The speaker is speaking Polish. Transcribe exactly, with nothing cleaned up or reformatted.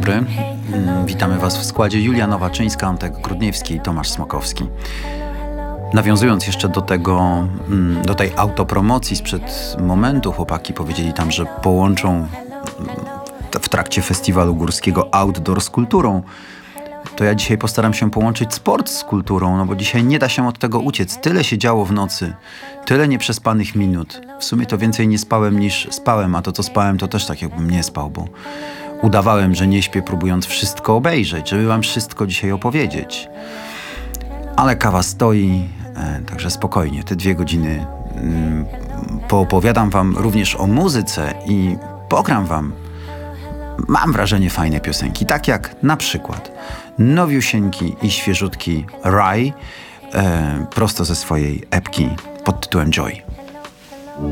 dobry. Mm, Witamy Was w składzie Julia Nowaczyńska, Antek Grudniewski i Tomasz Smokowski. Nawiązując jeszcze do tego, mm, do tej autopromocji sprzed momentu, chłopaki powiedzieli tam, że połączą mm, w trakcie festiwalu górskiego outdoor z kulturą. To ja dzisiaj postaram się połączyć sport z kulturą, no bo dzisiaj nie da się od tego uciec. Tyle się działo w nocy, tyle nieprzespanych minut. W sumie to więcej nie spałem niż spałem, a to co spałem to też tak jakbym nie spał, bo udawałem, że nie śpię, próbując wszystko obejrzeć, żeby wam wszystko dzisiaj opowiedzieć. Ale kawa stoi, e, także spokojnie, te dwie godziny mm, poopowiadam wam również o muzyce i pogram wam, mam wrażenie, fajne piosenki, tak jak na przykład nowiusieńki i świeżutki Rye, e, prosto ze swojej epki pod tytułem Joy.